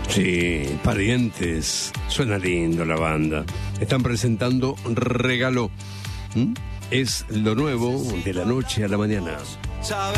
Sí, Parientes. Suena lindo la banda. Están presentando Regalo. Es lo nuevo de la noche a la mañana.